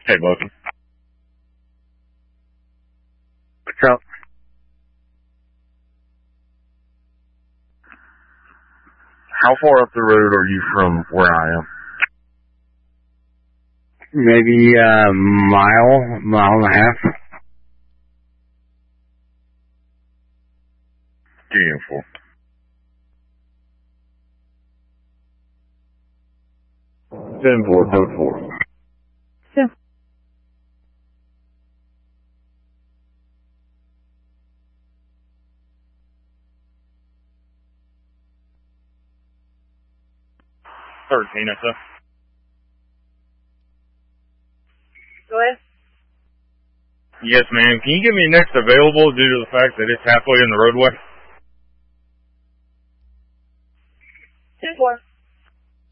Hey, Loki. What's up? How far up the road are you from where I am? Maybe a mile and a half. Beautiful. Code 4. Yeah. $13, I said. Go ahead. Yes, ma'am. Can you give me next available due to the fact that it's halfway in the roadway?